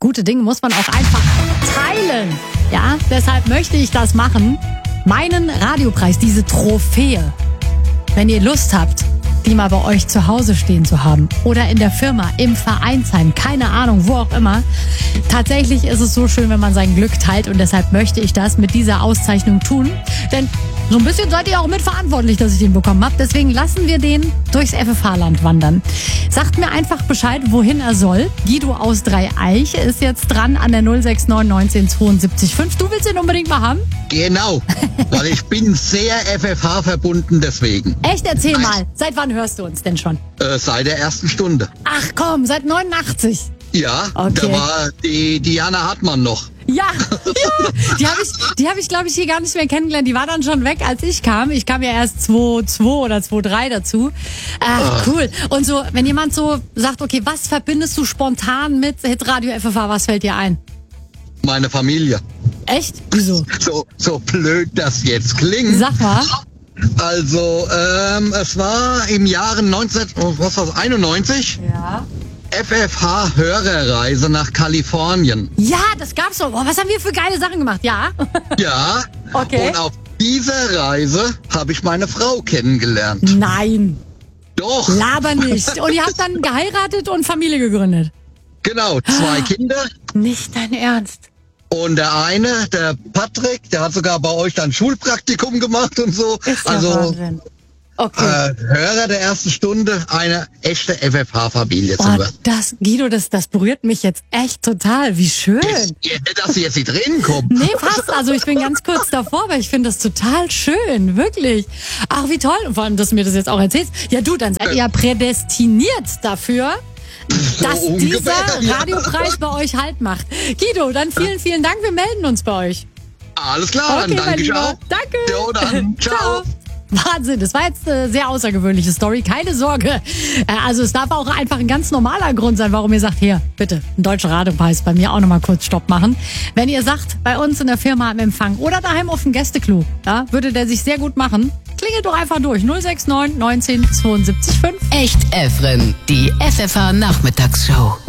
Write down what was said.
Gute Dinge muss man auch einfach teilen. Ja, deshalb möchte ich das machen. Meinen Radiopreis, diese Trophäe, wenn ihr Lust habt, die mal bei euch zu Hause stehen zu haben oder in der Firma, im Vereinsheim, keine Ahnung, wo auch immer. Tatsächlich ist es so schön, wenn man sein Glück teilt und deshalb möchte ich das mit dieser Auszeichnung tun. Denn so ein bisschen seid ihr auch mitverantwortlich, dass ich den bekommen habe. Deswegen lassen wir den durchs FFH-Land wandern. Sagt mir einfach Bescheid, wohin er soll. Guido aus Dreieich ist jetzt dran an der 069 19 72 5. Du willst ihn unbedingt mal haben? Genau, weil ich bin sehr FFH verbunden deswegen. Echt? Erzähl mal. Seit wann hörst du uns denn schon? Seit der ersten Stunde. Ach komm, seit 89. Ja, Okay. da war die Diana Hartmann noch. Ja, die hab ich, glaube ich, hier gar nicht mehr kennengelernt. Die war dann schon weg, als ich kam. Ich kam ja erst 2002 oder 2003 dazu. Cool. Und so, wenn jemand so sagt, okay, was verbindest du spontan mit Hitradio FFH, was fällt dir ein? Meine Familie. Echt? Wieso? So blöd das jetzt klingt. Sag mal. Also, es war im Jahre 1991 Ja. FFH-Hörerreise nach Kalifornien. Ja, das gab's doch. Boah, was haben wir für geile Sachen gemacht? Ja. Ja. Okay. Und auf dieser Reise habe ich meine Frau kennengelernt. Nein. Doch. Laber nicht. Und ihr habt dann geheiratet und Familie gegründet. Genau, 2 Kinder. Nicht dein Ernst. Und der eine, der Patrick, der hat sogar bei euch dann Schulpraktikum gemacht und so. Ist ja Also Wahnsinn. Okay. Hörer der ersten Stunde, eine echte FFH-Familie zu Oh, werden. Guido, das berührt mich jetzt echt total. Wie schön. Dass sie jetzt nicht reden kommen. Nee, passt. Also ich bin ganz kurz davor, aber ich finde das total schön. Wirklich. Ach, wie toll. Und vor allem, dass du mir das jetzt auch erzählst. Ja, du, dann seid ihr ja prädestiniert dafür, dass So dieser ungefähr, ja. Radiopreis bei euch Halt macht. Guido, dann vielen, vielen Dank. Wir melden uns bei euch. Alles klar, Okay, dann mein danke ich Lieber. auch. Danke. Jo, dann. Ciao. Wahnsinn, das war jetzt eine sehr außergewöhnliche Story, keine Sorge. Also es darf auch einfach ein ganz normaler Grund sein, warum ihr sagt, hier, bitte, ein deutscher Radiopreis, bei mir auch nochmal kurz Stopp machen. Wenn ihr sagt, bei uns in der Firma am Empfang oder daheim auf dem Gästeklo, ja, würde der sich sehr gut machen, klingelt doch einfach durch, 069 19 72 5. Echt Efren, die FFH Nachmittagsshow.